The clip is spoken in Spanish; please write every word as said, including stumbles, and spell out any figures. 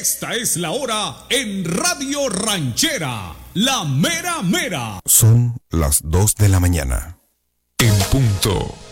Esta es la hora en Radio Ranchera, la mera mera. Son las dos de la mañana. En punto.